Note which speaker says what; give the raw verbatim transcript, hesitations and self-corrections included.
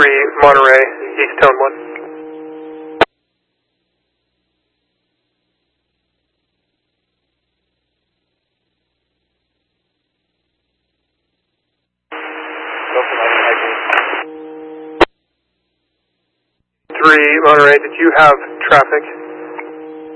Speaker 1: three, Monterey, East Tone one. three, Monterey, did you have traffic